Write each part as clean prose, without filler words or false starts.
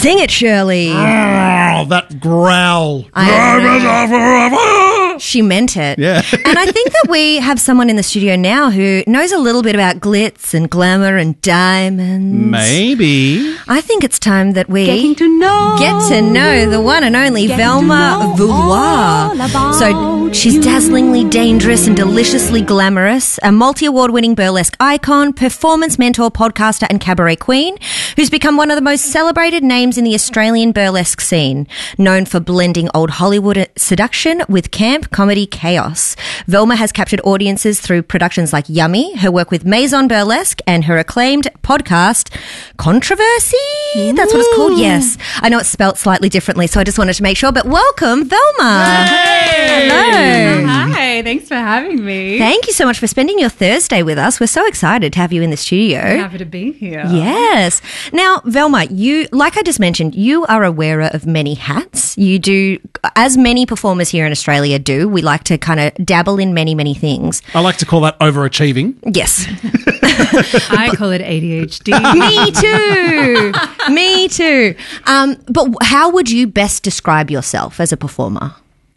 Sing it, Shirley. Oh, that growl. She meant it. Yeah. And I think that we have someone in the studio now who knows a little bit about glitz and glamour and diamonds. Maybe. I think it's time that we Getting to know the one and only Getting Velma to know Vouloir. all about So she's you. dazzlingly dangerous and deliciously glamorous, a multi-award-winning burlesque icon, performance mentor, podcaster and cabaret queen who's become one of the most celebrated names in the Australian burlesque scene, known for blending old Hollywood seduction with camp comedy chaos. Velma has captured audiences through productions like Yummy, her work with Maison Burlesque, and her acclaimed podcast, Controversy. That's what it's called, yes. I know it's spelt slightly differently, so I just wanted to make sure, but welcome, Velma. Hey! Hello. Hi, thanks for having me. Thank you so much for spending your Thursday with us. We're so excited to have you in the studio. Happy to be here. Yes. Now, Velma, you, like I just mentioned, you are a wearer of many hats. You do, as many performers here in Australia do, we like to kind of dabble in many, many things. I like to call that overachieving. Yes. I call it ADHD. Me too. But how would you best describe yourself as a performer?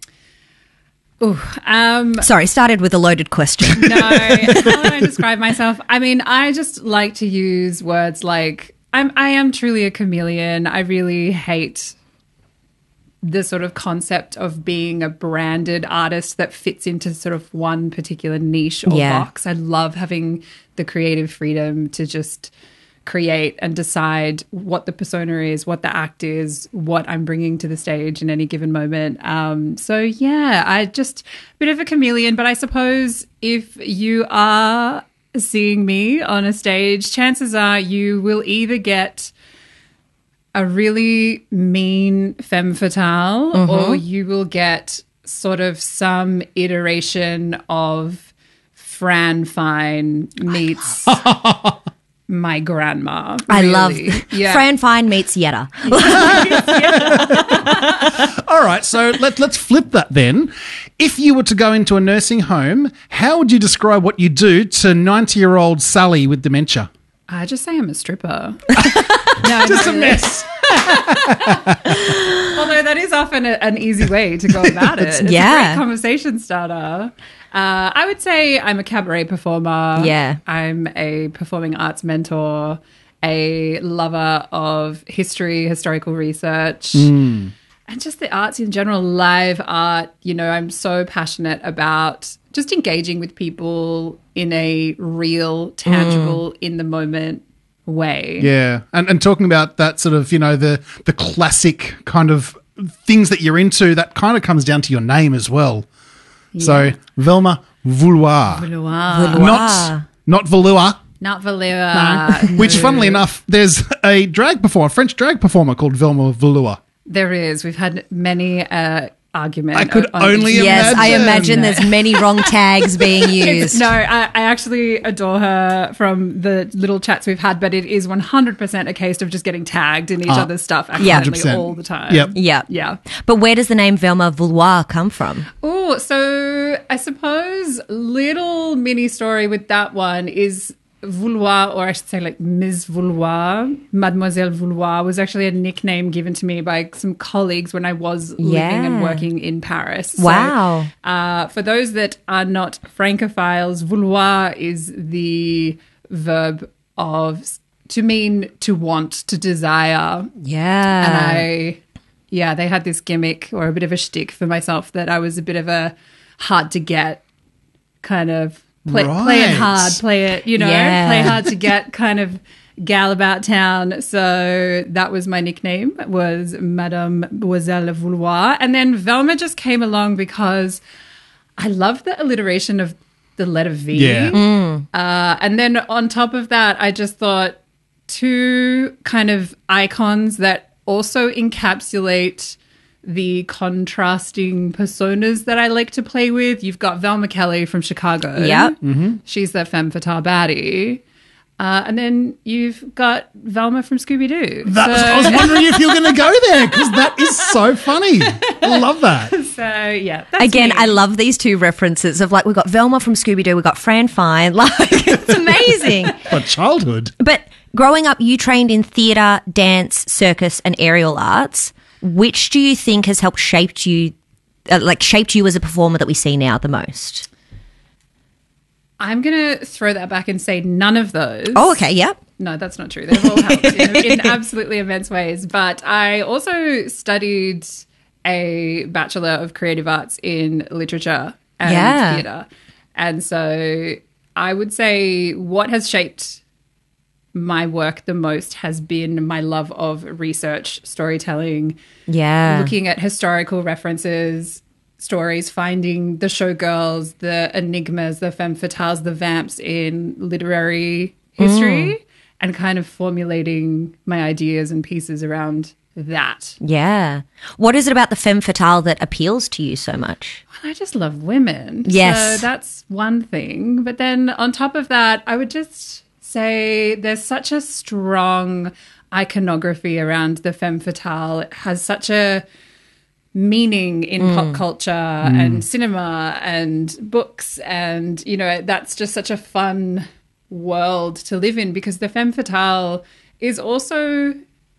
Sorry, started with a loaded question. No, how would I describe myself? I mean, I just like to use words like I am truly a chameleon. I really hate the sort of concept of being a branded artist that fits into sort of one particular niche or box. I love having the creative freedom to just create and decide what the persona is, what the act is, what I'm bringing to the stage in any given moment. So yeah, I just a bit of a chameleon, but I suppose if you are seeing me on a stage, chances are you will either get a really mean femme fatale or you will get sort of some iteration of Fran Fine meets my grandma. I love Yeah. Fran Fine meets Yetta. All right, so let's flip that then. If you were to go into a nursing home, how would you describe what you do to 90-year-old Sally with dementia? I just say I'm a stripper. Just a mess. Although that is often an easy way to go about it. It's a great conversation starter. I would say I'm a cabaret performer. Yeah. I'm a performing arts mentor, a lover of history, historical research, and just the arts in general, live art. You know, I'm so passionate about just engaging with people in a real, tangible, in the moment way. Yeah, and talking about that sort of, you know, the classic kind of things that you're into, that kind of comes down to your name as well. Yeah. So, Velma Vouloir. Not Velour. Not Velour. Which, funnily enough, there's a French drag performer called Velma Vouloir. There is. We've had many arguments. I could only imagine. Yes, I imagine there's many wrong tags being used. No, I actually adore her from the little chats we've had, but it is 100% a case of just getting tagged in each other's stuff accidentally 100%. all the time. Yep. Yeah. But where does the name Velma Vouloir come from? Oh, so I suppose little mini story with that one is Vouloir, or I should say like Ms. Vouloir, Mademoiselle Vouloir, was actually a nickname given to me by some colleagues when I was living and working in Paris. Wow. So, for those that are not francophiles, vouloir is the verb of to mean to want, to desire. Yeah. And they had this gimmick or a bit of a shtick for myself that I was a bit of a hard to get kind of play it hard, play it, play hard to get kind of gal about town. So that was my nickname, was Mademoiselle Vouloir. And then Velma just came along because I love the alliteration of the letter V. Yeah. And then on top of that, I just thought two kind of icons that also encapsulate the contrasting personas that I like to play with. You've got Velma Kelly from Chicago. Yep. Mm-hmm. She's the femme fatale baddie. And then you've got Velma from Scooby-Doo. I was wondering if you were going to go there because that is so funny. I love that. So, yeah. That's Again, me. I love these two references of like, we've got Velma from Scooby-Doo, we've got Fran Fine. Like, it's amazing. What childhood. But growing up, you trained in theatre, dance, circus, and aerial arts. Which do you think has helped shaped you as a performer that we see now the most? I'm going to throw that back and say none of those. Oh, okay, yep. No, that's not true. They've all helped in absolutely immense ways. But I also studied a Bachelor of Creative Arts in Literature and Theatre. And so I would say what has shaped my work the most has been my love of research, storytelling, looking at historical references, stories, finding the showgirls, the enigmas, the femme fatales, the vamps in literary history, and kind of formulating my ideas and pieces around that. Yeah. What is it about the femme fatale that appeals to you so much? Well, I just love women. Yes. So that's one thing. But then on top of that, I would just say there's such a strong iconography around the femme fatale. It has such a meaning in pop culture and cinema and books, and that's just such a fun world to live in, because the femme fatale is also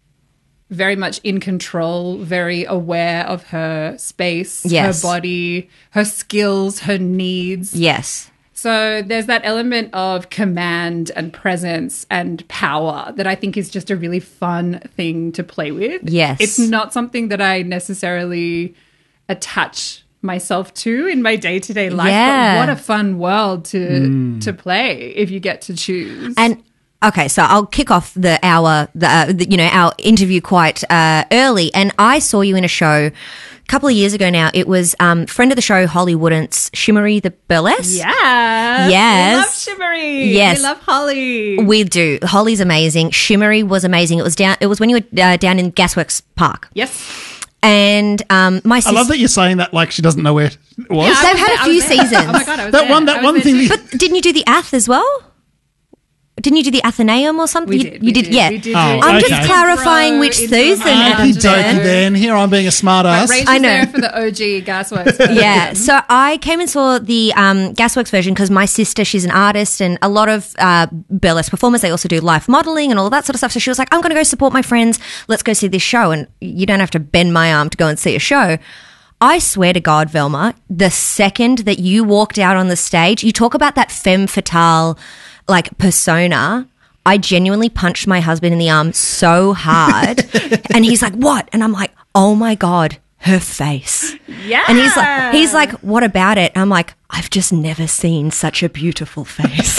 very much in control, very aware of her space, her body, her skills, her needs. Yes. So there's that element of command and presence and power that I think is just a really fun thing to play with. Yes. It's not something that I necessarily attach myself to in my day-to-day life. Yeah. But what a fun world to play if you get to choose. And okay, so I'll kick off our interview quite early. And I saw you in a show a couple of years ago now. It was friend of the show, Holly Woodant's Shimmery the Burlesque. Yeah. Yes. We love Shimmery. Yes. We love Holly. We do. Holly's amazing. Shimmery was amazing. It was when you were down in Gasworks Park. Yes. And my sister, I love that you're saying that like she doesn't know where it was. Yeah, they've had a few seasons. Oh my God, I was that there. one thing. But didn't you do the Ath as well? Didn't you do the Athenaeum or something? We did. You did, yeah. We did. I'm okay. just clarifying which season. Okie dokie then. Here I'm being a smart ass. Rachel's I know. there for the OG Gasworks version. Yeah, so I came and saw the Gasworks version because my sister, she's an artist, and a lot of burlesque performers, they also do life modelling and all of that sort of stuff. So she was like, I'm going to go support my friends. Let's go see this show. And you don't have to bend my arm to go and see a show. I swear to God, Velma, the second that you walked out on the stage, you talk about that femme fatale like persona. I genuinely punched my husband in the arm so hard. And he's like, what? And I'm like, oh my God, her face. Yeah. And he's like, what about it? And I'm like, I've just never seen such a beautiful face.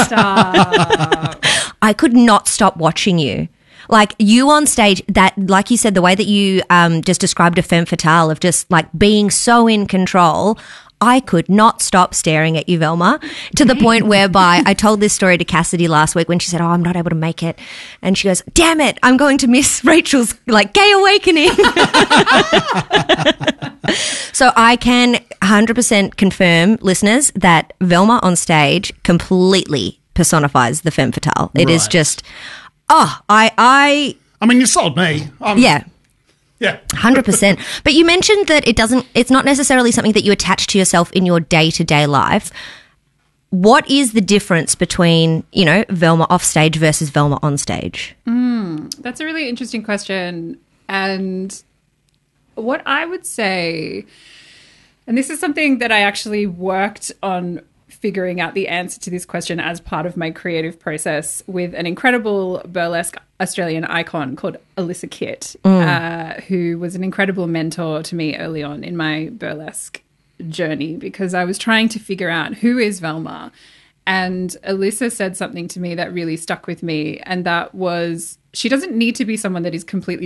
Stop. I could not stop watching you. Like you on stage, that, like you said, the way that you just described a femme fatale of just like being so in control, I could not stop staring at you, Velma, to the point whereby I told this story to Cassidy last week when she said, oh, I'm not able to make it. And she goes, damn it, I'm going to miss Rachel's like gay awakening. So I can 100% confirm, listeners, that Velma on stage completely personifies the femme fatale. It is Right. just, I mean, you sold me. yeah. Yeah. 100%. But you mentioned that it's not necessarily something that you attach to yourself in your day-to-day life. What is the difference between, Velma off stage versus Velma on stage? That's a really interesting question. And what I would say, and this is something that I actually worked on figuring out the answer to this question as part of my creative process with an incredible burlesque Australian icon called Alyssa Kitt, who was an incredible mentor to me early on in my burlesque journey, because I was trying to figure out who is Velma. And Alyssa said something to me that really stuck with me, and that was, she doesn't need to be someone that is completely